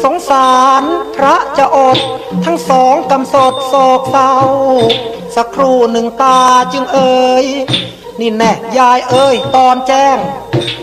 สงสารพระจะอดทั้งสองกำสดโศกเศร้าสักครู่หนึ่งตาจึงเอ่ยนี่แน่ยายเอ่ยตอนแจ้ง